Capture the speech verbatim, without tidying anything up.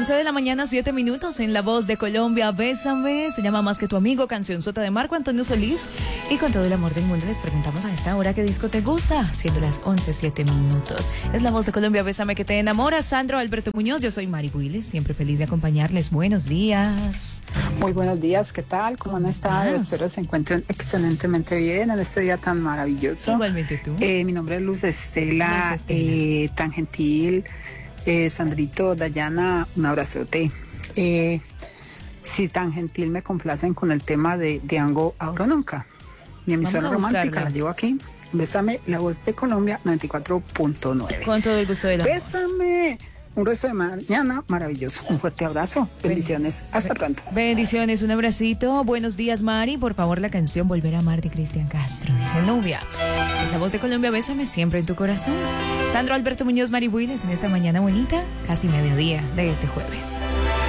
once de la mañana, siete minutos, en La Voz de Colombia, Bésame, se llama Más que tu amigo, canción sota de Marco Antonio Solís. Y con todo el amor del mundo les preguntamos a esta hora qué disco te gusta, siendo las once, siete minutos. Es La Voz de Colombia, Bésame que te enamora. Sandro Alberto Muñoz, yo soy Mari Builes, siempre feliz de acompañarles. Buenos días. Muy buenos días, ¿qué tal? ¿Cómo, ¿Cómo han estado? Espero se encuentren excelentemente bien en este día tan maravilloso. Igualmente tú. Eh, mi nombre es Luz Estela, Luz Estela. Eh, tan gentil. Eh, Sandrito, Dayana, un abrazote. Eh, si tan gentil me complacen con el tema de Diango Ahora Nunca. Mi emisora romántica la llevo aquí. Bésame, La Voz de Colombia noventa y cuatro punto nueve. Con todo el gusto del amor. Bésame. Un resto de mañana maravilloso. Un fuerte abrazo. Bendiciones. Hasta pronto. Bendiciones, un abracito. Buenos días, Mari. Por favor, la canción Volver a amar de Cristian Castro. Dice Nubia. Es La Voz de Colombia, Bésame siempre en tu corazón. Sandro Alberto Muñoz, Mari Builes, en esta mañana bonita, casi mediodía de este jueves.